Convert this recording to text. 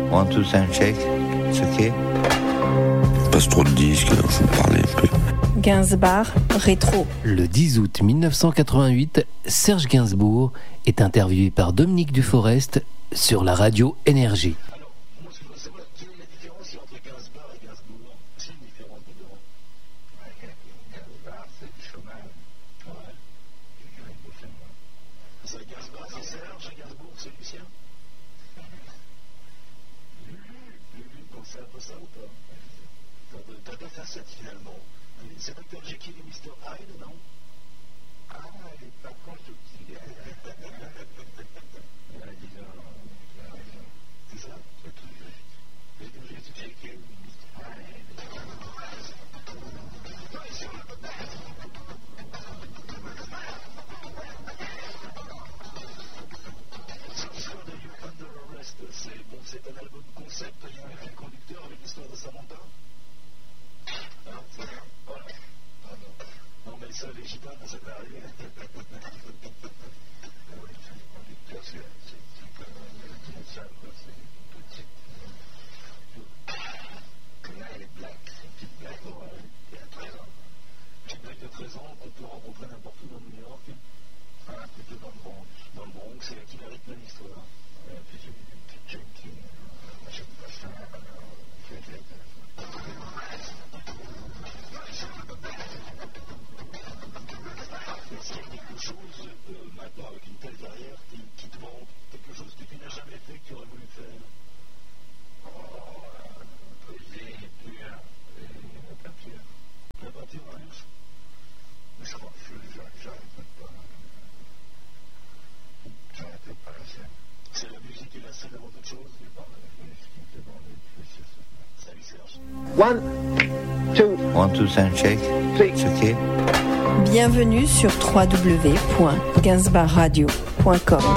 One, two, sound check. C'est ok. Passe trop de disques, alors je vais me parler un peu. Gainsbourg rétro. Le 10 août 1988, Serge Gainsbourg est interviewé par Dominique Duforest sur la radio Énergie. Alors, moi, ce que je veux savoir, quelle est la différence entre Gainsbourg et Gainsbourg? C'est une différence dedans. Gainsbourg, c'est du chômage. Ouais. C'est Gainsbourg, c'est Serge, Gainsbourg, c'est Lucien. Lulu, donc c'est un peu ça ou pas? T'as deux facettes finalement. C'est Dr. Jekyll et Mr. Hyde, non? Ah, elle est pas con, ce petit gars. C'est ça? C'est tout juste. Dr. Jekyll et Mr. Hyde. Cette histoire de You Under Arrest, c'est un album concept, il y a un fil conducteur avec l'histoire de Samantha. Hein, c'est ça? Voilà. Non, mais ça, les gitanes, ça peut arriver. Oui, le fil conducteur, c'est une salle, c'est une petite. Là, elle est black, c'est une petite black, ouais, il y a 13 ans. Une petite black de 13 ans qu'on peut rencontrer n'importe où dans New York. Plutôt dans le Bronx. Dans le Bronx, c'est là qui rythme l'histoire. Puis c'est une petite junkie. J'aime pas ça. Est-ce qu'il y a quelque chose maintenant avec une telle carrière qui te manque, quelque chose que tu n'as jamais fait que tu aurais voulu faire? Poser, écrire, la peinture. La peinture, Alex? Mais je crois que j'arrête pas. J'arrête pas la scène. C'est la musique et la scène avant toute chose? C'est pas la musique qui me fait bander, c'est ça. Salut Serge. One, two, sound check. C'est ok. Bienvenue sur www.gainsbourgradio.com.